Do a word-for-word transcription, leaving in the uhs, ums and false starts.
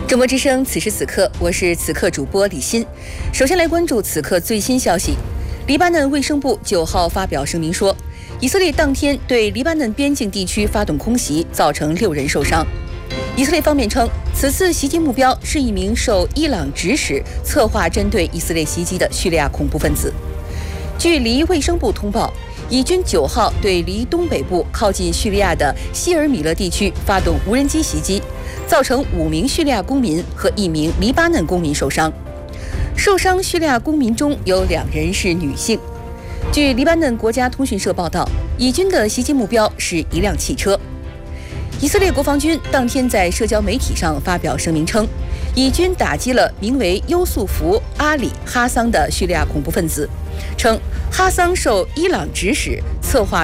中国之声，此时此刻，我是此刻主播李欣。首先来关注此刻最新消息。黎巴嫩卫生部九号发表声明说，以色列当天对黎巴嫩边境地区发动空袭，造成六人受伤。以色列方面称，此次袭击目标是一名受伊朗指使策划针对以色列袭击的叙利亚恐怖分子。据黎卫生部通报，以军九号对黎东北部靠近叙利亚的希尔米勒地区发动无人机袭击，造成五名叙利亚公民和一名黎巴嫩公民受伤。受伤叙利亚公民中有两人是女性。据黎巴嫩国家通讯社报道，以军的袭击目标是一辆汽车。以色列国防军当天在社交媒体上发表声明称，以军打击了名为优素福·阿里·哈桑的叙利亚恐怖分子，称哈桑受伊朗指使策划